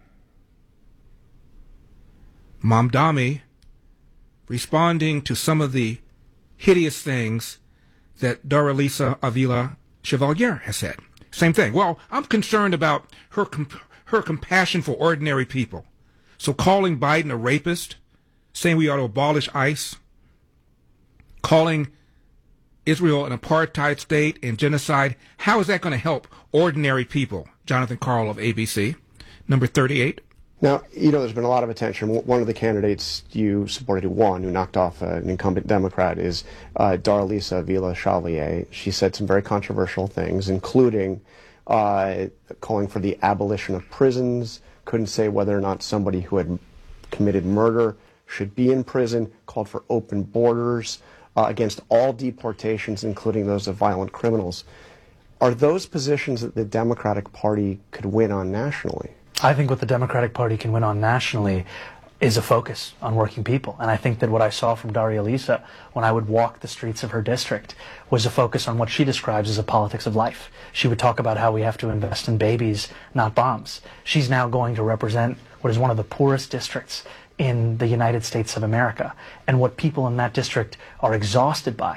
Mamdani responding to some of the hideous things that Doralisa Avila Chevalier has said. Same thing. Well, I'm concerned about her comp- her compassion for ordinary people. So calling Biden a rapist, saying we ought to abolish ICE, calling Israel an apartheid state and genocide, how is that going to help ordinary people? Jonathan Karl of A B C, number thirty-eight. Now, you know, there's been a lot of attention. One of the candidates you supported who won, who knocked off uh, an incumbent Democrat, is uh, Doralisa Avila Chevalier. She said some very controversial things, including uh, calling for the abolition of prisons, couldn't say whether or not somebody who had committed murder should be in prison, called for open borders uh, against all deportations, including those of violent criminals. Are those positions that the Democratic Party could win on nationally? I think what the Democratic Party can win on nationally is a focus on working people. And I think that what I saw from Doralisa when I would walk the streets of her district was a focus on what she describes as a politics of life. She would talk about how we have to invest in babies, not bombs. She's now going to represent what is one of the poorest districts in the United States of America. And what people in that district are exhausted by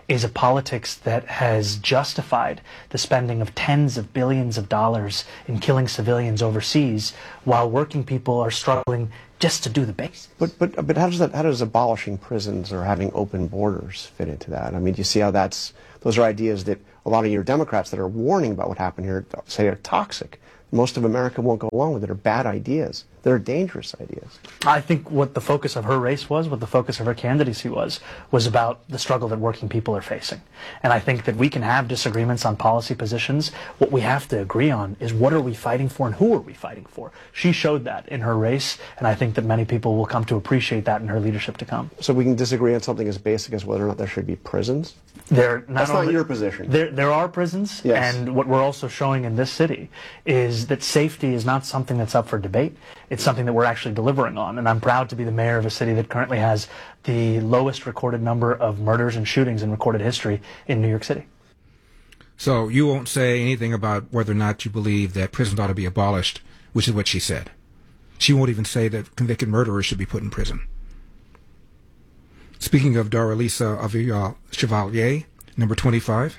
is a politics that has justified the spending of tens of billions of dollars in killing civilians overseas while working people are struggling just to do the basics. But but but how does that how does abolishing prisons or having open borders fit into that? I mean, do you see how that's those are ideas that a lot of your Democrats that are warning about what happened here say are toxic. Most of America won't go along with it. Are bad ideas. They're dangerous ideas. I think what the focus of her race was, what the focus of her candidacy was, was about the struggle that working people are facing. And I think that we can have disagreements on policy positions. What we have to agree on is what are we fighting for and who are we fighting for. She showed that in her race, and I think that many people will come to appreciate that in her leadership to come. So we can disagree on something as basic as whether or not there should be prisons? There, not That's only, not your position. There, there are prisons, yes. And what we're also showing in this city is that safety is not something that's up for debate. It's something that we're actually delivering on, and I'm proud to be the mayor of a city that currently has the lowest recorded number of murders and shootings in recorded history in New York City. So you won't say anything about whether or not you believe that prisons ought to be abolished, which is what she said. She won't even say that convicted murderers should be put in prison. Speaking of Daralisa Avila Chevalier, number twenty-five.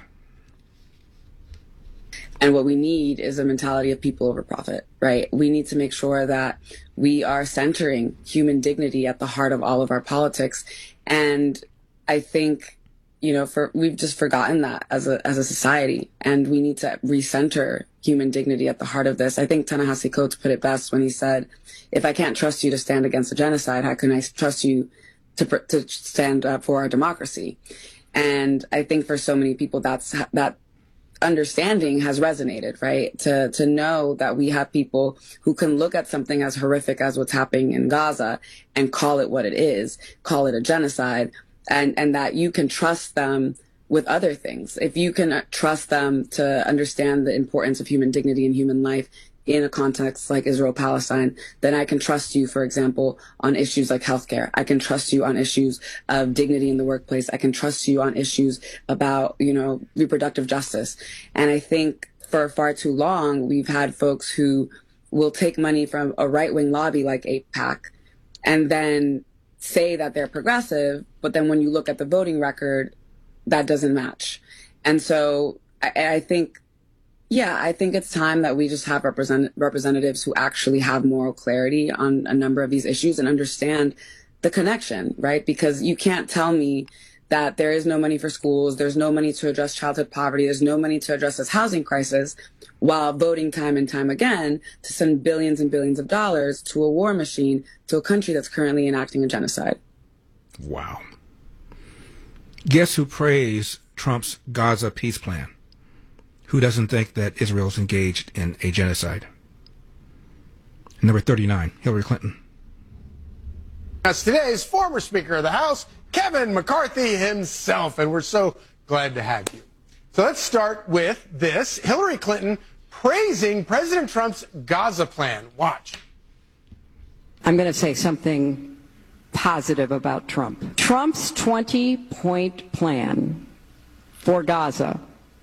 And what we need is a mentality of people over profit, right? We need to make sure that we are centering human dignity at the heart of all of our politics. And I think, you know, for we've just forgotten that as a as a society, and we need to recenter human dignity at the heart of this. I think Ta-Nehisi Coates put it best when he said, if I can't trust you to stand against a genocide, how can I trust you to to stand up for our democracy? And I think for so many people, that's that understanding has resonated, right? To to know that we have people who can look at something as horrific as what's happening in Gaza and call it what it is, call it a genocide, and, and that you can trust them with other things. If you can trust them to understand the importance of human dignity and human life in a context like Israel-Palestine, then I can trust you, for example, on issues like healthcare. I can trust you on issues of dignity in the workplace. I can trust you on issues about, you know, reproductive justice. And I think for far too long, we've had folks who will take money from a right-wing lobby like AIPAC and then say that they're progressive, but then when you look at the voting record, that doesn't match. And so I, I think Yeah, I think it's time that we just have represent- representatives who actually have moral clarity on a number of these issues and understand the connection, right? Because you can't tell me that there is no money for schools, there's no money to address childhood poverty, there's no money to address this housing crisis, while voting time and time again to send billions and billions of dollars to a war machine to a country that's currently enacting a genocide. Wow. Guess who praised Trump's Gaza peace plan? Who doesn't think that Israel is engaged in a genocide? Number thirty-nine, Hillary Clinton. That's today's former Speaker of the House, Kevin McCarthy himself, and we're so glad to have you. So let's start with this. Hillary Clinton praising President Trump's Gaza plan. Watch. I'm going to say something positive about Trump. Trump's twenty-point plan for Gaza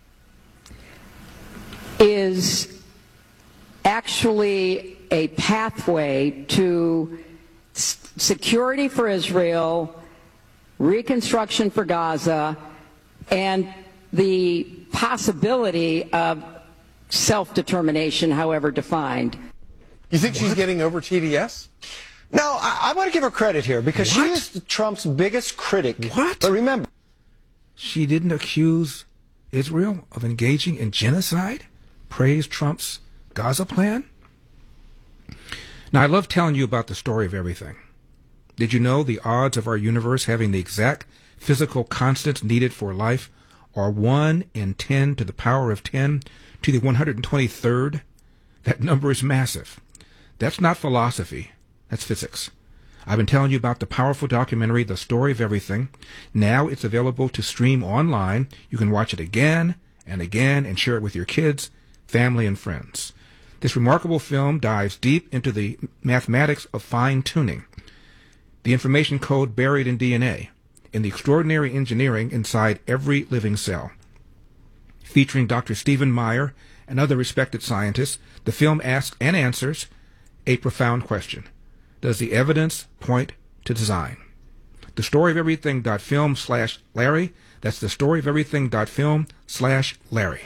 is actually a pathway to s- security for Israel, reconstruction for Gaza, and the possibility of self-determination, however defined. You think she's getting over T D S? No, I, I want to give her credit here because What? she is Trump's biggest critic. What? But remember, She didn't accuse Israel of engaging in genocide? Praised Trump's Gaza plan? Now, I love telling you about the story of everything. Did you know the odds of our universe having the exact physical constants needed for life are one in ten to the power of ten to the one hundred twenty-third? That number is massive. That's not philosophy. That's physics. I've been telling you about the powerful documentary, The Story of Everything. Now it's available to stream online. You can watch it again and again and share it with your kids, family, and friends. This remarkable film dives deep into the mathematics of fine-tuning, the information code buried in D N A, and the extraordinary engineering inside every living cell. Featuring Doctor Stephen Meyer and other respected scientists, the film asks and answers a profound question. Does the evidence point to design? thestoryoferything.film slash Larry. That's thestoryoferything.film slash Larry.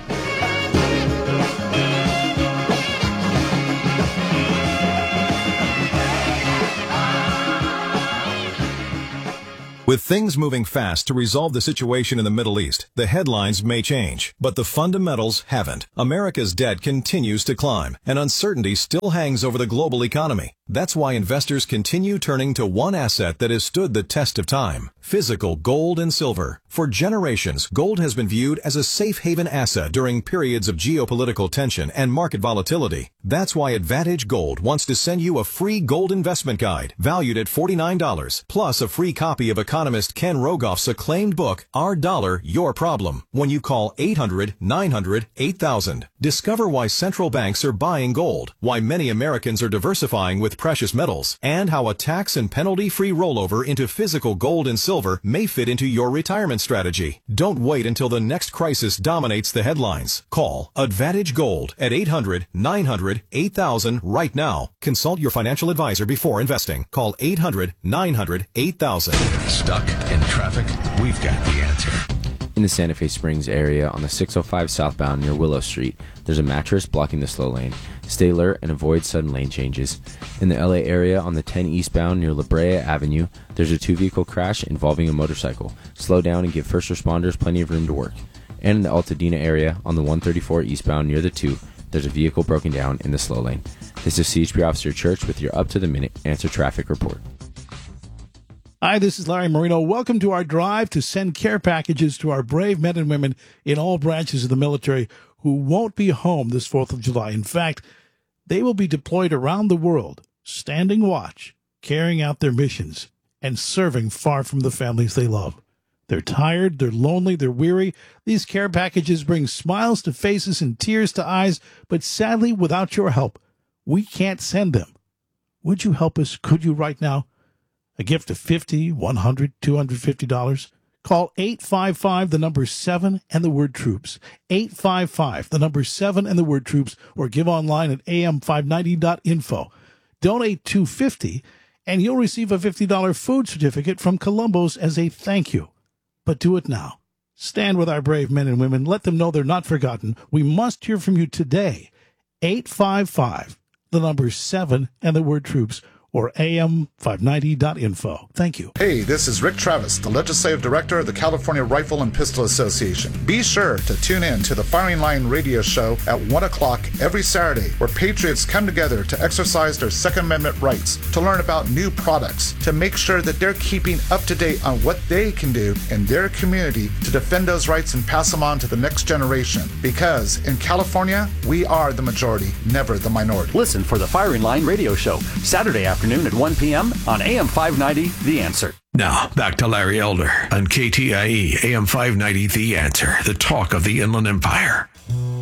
With things moving fast to resolve the situation in the Middle East, the headlines may change, but the fundamentals haven't. America's debt continues to climb, and uncertainty still hangs over the global economy. That's why investors continue turning to one asset that has stood the test of time: physical gold and silver. For generations, gold has been viewed as a safe haven asset during periods of geopolitical tension and market volatility. That's why Advantage Gold wants to send you a free gold investment guide valued at forty-nine dollars, plus a free copy of economist Ken Rogoff's acclaimed book, Our Dollar, Your Problem, when you call eight hundred, nine hundred, eight thousand. Discover why central banks are buying gold, why many Americans are diversifying with precious metals, and how a tax and penalty-free rollover into physical gold and silver may fit into your retirement strategy. Don't wait until the next crisis dominates the headlines. Call Advantage Gold at eight hundred, nine hundred, eight thousand right now. Consult your financial advisor before investing. Call eight hundred, nine hundred, eight thousand. Stuck in traffic? We've got the answer. In the Santa Fe Springs area on the six oh five southbound near Willow Street, there's a mattress blocking the slow lane. Stay alert and avoid sudden lane changes. In the L A area on the ten eastbound near La Brea Avenue, there's a two-vehicle crash involving a motorcycle. Slow down and give first responders plenty of room to work. And in the Altadena area on the one thirty-four eastbound near the two, there's a vehicle broken down in the slow lane. This is C H P Officer Church with your up-to-the-minute answer traffic report. Hi, this is Larry Marino. Welcome to our drive to send care packages to our brave men and women in all branches of the military who won't be home this fourth of July. In fact, they will be deployed around the world, standing watch, carrying out their missions, and serving far from the families they love. They're tired, they're lonely, they're weary. These care packages bring smiles to faces and tears to eyes, but sadly, without your help, we can't send them. Would you help us? Could you right now? A gift of fifty dollars, one hundred dollars, two hundred fifty dollars. Call eight five five, the number seven, and the word troops. eight five five, the number seven, and the word troops, or give online at A M five ninety dot info. Donate two hundred fifty dollars, and you'll receive a fifty dollars food certificate from Columbo's as a thank you. But do it now. Stand with our brave men and women. Let them know they're not forgotten. We must hear from you today. eight five five, the number seven, and the word troops, or A M five ninety dot info. Thank you. Hey, this is Rick Travis, the Legislative Director of the California Rifle and Pistol Association. Be sure to tune in to the Firing Line radio show at one o'clock every Saturday, where patriots come together to exercise their Second Amendment rights, to learn about new products, to make sure that they're keeping up to date on what they can do in their community to defend those rights and pass them on to the next generation. Because in California, we are the majority, never the minority. Listen for the Firing Line radio show, Saturday afternoon. Afternoon at one p.m. on A M five ninety, The Answer. Now, back to Larry Elder on K T I E, A M five ninety, The Answer, the talk of the Inland Empire.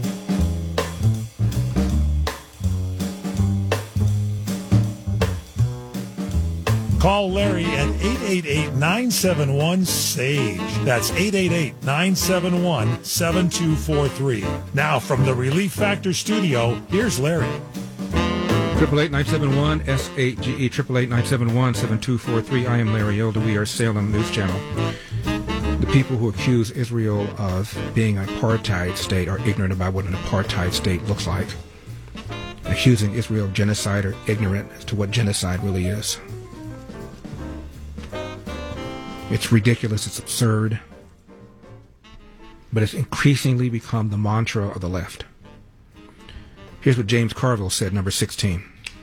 Call Larry at eight eight eight, nine seven one, S A G E. That's eight eight eight, nine seven one, seven two four three. Now, from the Relief Factor studio, here's Larry. Triple eight nine seven one S A G E, triple eight nine seven one seven two four three. I am Larry Elder. We are Salem News Channel. The people who accuse Israel of being an apartheid state are ignorant about what an apartheid state looks like. Accusing Israel of genocide are ignorant as to what genocide really is. It's ridiculous. It's absurd. But it's increasingly become the mantra of the left. Here's what James Carville said, number sixteen.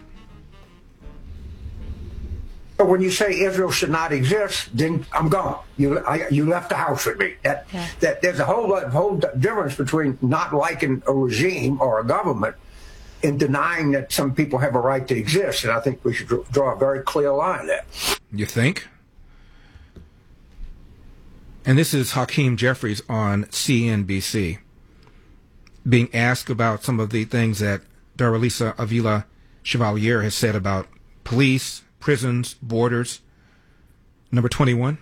But when you say Israel should not exist, then I'm gone. You I, you left the house with me. That yeah. that there's a whole lot, whole difference between not liking a regime or a government and denying that some people have a right to exist. And I think we should draw a very clear line there. You think? And this is Hakeem Jeffries on C N B C. Being asked about some of the things that Daralisa Avila Chevalier has said about police, prisons, borders. Number twenty-one.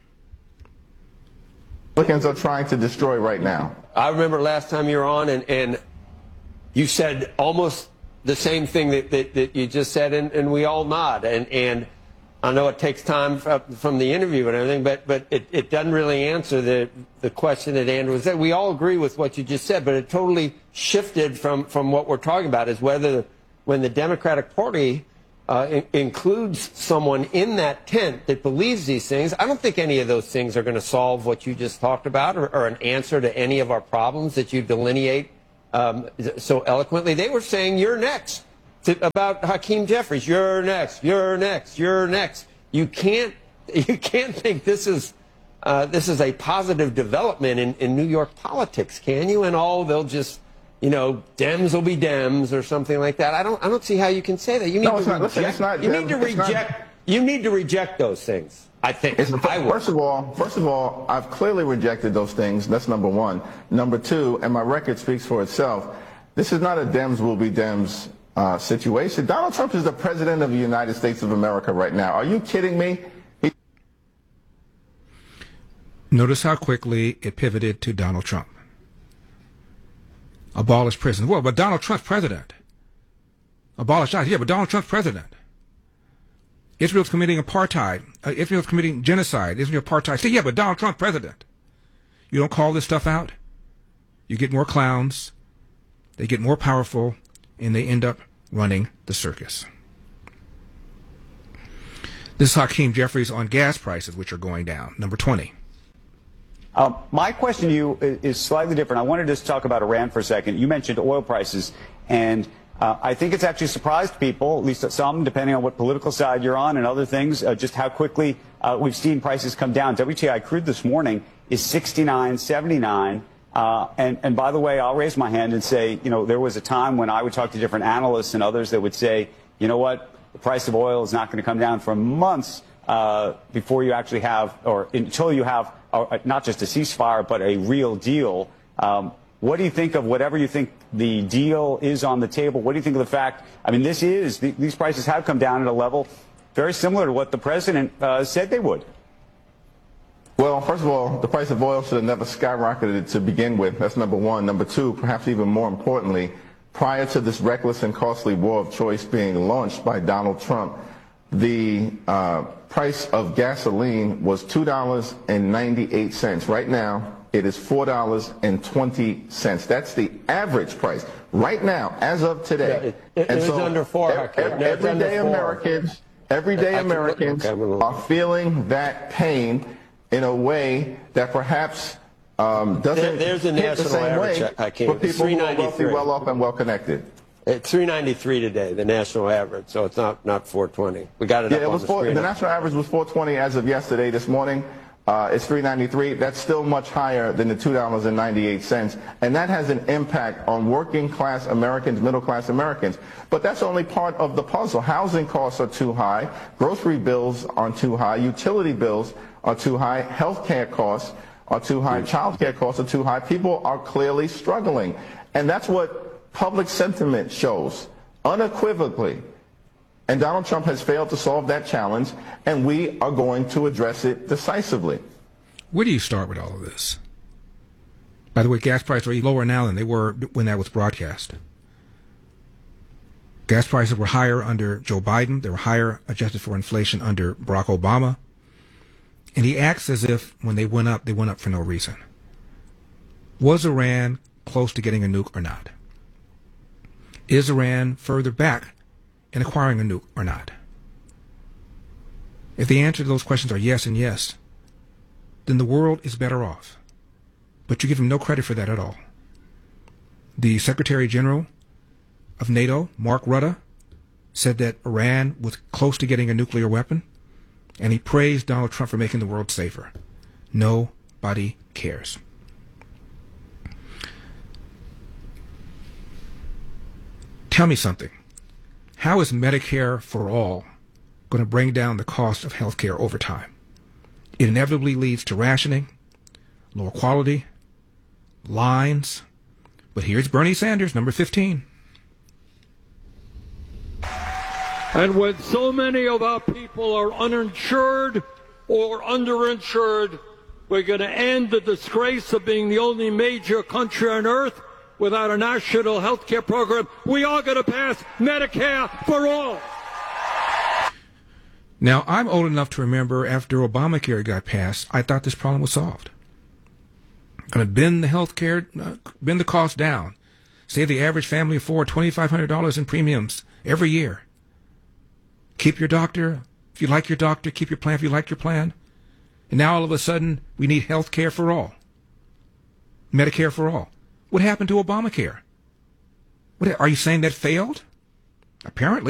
Republicans are trying to destroy right now. I remember last time you were on, and, and you said almost the same thing that, that, that you just said, and, and we all nod. And, and I know it takes time from the interview and everything, but but it, it doesn't really answer the the question that Andrew said. We all agree with what you just said, but it totally shifted from, from what we're talking about, is whether when the Democratic Party uh, in, includes someone in that tent that believes these things. I don't think any of those things are going to solve what you just talked about, or, or an answer to any of our problems that you delineate um, so eloquently. They were saying, you're next. To, about Hakeem Jeffries, you're next, you're next, you're next. You can't, you can't think this is, uh, this is a positive development in, in New York politics, can you? And oh, they'll just, you know, Dems will be Dems or something like that. I don't, I don't see how you can say that. You need no, to it's not, reject. listen, it's not you Dems, need to reject. Not, you need to reject those things. I think. It's, I would. First of all, first of all, I've clearly rejected those things. That's number one. Number two, and my record speaks for itself. This is not a Dems will be Dems Uh, situation. Donald Trump is the president of the United States of America right now. Are you kidding me? He- Notice how quickly it pivoted to Donald Trump. Abolish prison. Well, but Donald Trump's president. Abolish ICE. Yeah, but Donald Trump's president. Israel's committing apartheid. Uh, Israel's committing genocide. Israel apartheid. See, yeah, but Donald Trump president. You don't call this stuff out. You get more clowns. They get more powerful. And they end up running the circus. This is Hakeem Jeffries on gas prices, which are going down. Number twenty. Uh, my question to you is slightly different. I wanted to just talk about Iran for a second. You mentioned oil prices, and uh, I think it's actually surprised people, at least some, depending on what political side you're on and other things, uh, just how quickly uh, we've seen prices come down. W T I crude this morning is sixty-nine seventy-nine. Uh, and, and by the way, I'll raise my hand and say, you know, there was a time when I would talk to different analysts and others that would say, you know what, the price of oil is not going to come down for months uh, before you actually have, or until you have uh, not just a ceasefire, but a real deal. Um, what do you think of whatever you think the deal is on the table? What do you think of the fact, I mean, this is, th- these prices have come down at a level very similar to what the president uh, said they would. Well, first of all, the price of oil should have never skyrocketed to begin with. That's number one. Number two, perhaps even more importantly, prior to this reckless and costly war of choice being launched by Donald Trump, the uh, price of gasoline was two dollars and ninety-eight cents. Right now, it is four dollars and twenty cents. That's the average price right now, as of today. Yeah, it, it, and it so is under four. Every, no, everyday Americans, everyday Americans okay, are feeling that pain in a way that perhaps um, doesn't there, there's a hit national the same average, way I for people who are wealthy, well off, and well connected. It's three ninety-three today, the national average, so it's not not four twenty. We got it yeah, up it on was the four, screen. the national average was four twenty as of yesterday. This morning, uh, it's three ninety-three. That's still much higher than the two dollars and ninety-eight cents, and that has an impact on working class Americans, middle class Americans. But that's only part of the puzzle. Housing costs are too high, grocery bills are too high, utility bills are too high, health care costs are too high, child care costs are too high. People are clearly struggling. And that's what public sentiment shows, unequivocally. And Donald Trump has failed to solve that challenge, and we are going to address it decisively. Where do you start with all of this? By the way, gas prices are lower now than they were when that was broadcast. Gas prices were higher under Joe Biden. They were higher, adjusted for inflation, under Barack Obama. And he acts as if when they went up, they went up for no reason. Was Iran close to getting a nuke or not? Is Iran further back in acquiring a nuke or not? If the answer to those questions are yes and yes, then the world is better off. But you give him no credit for that at all. The Secretary General of NATO, Mark Rutte, said that Iran was close to getting a nuclear weapon. And he praised Donald Trump for making the world safer. Nobody cares. Tell me something. How is Medicare for all going to bring down the cost of health care over time? It inevitably leads to rationing, lower quality, lines. But here's Bernie Sanders, number fifteen. And when so many of our people are uninsured or underinsured, we're going to end the disgrace of being the only major country on earth without a national health care program. We are going to pass Medicare for all. Now, I'm old enough to remember after Obamacare got passed, I thought this problem was solved. Going to bend the health care, uh, bend the cost down. Save the average family afford twenty-five hundred dollars in premiums every year. Keep your doctor. If you like your doctor, keep your plan if you like your plan. And now all of a sudden, we need health care for all. Medicare for all. What happened to Obamacare? What, are you saying that failed? Apparently.